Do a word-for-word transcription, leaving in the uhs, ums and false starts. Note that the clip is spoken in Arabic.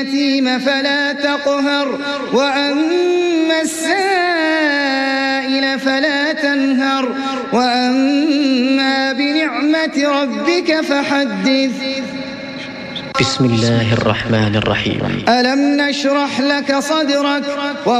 اليتيم فلا تقهر وأما السائل فلا تنهر وأما بنعمة ربك فحدث. بسم الله الرحمن الرحيم. ألم نشرح لك صدرك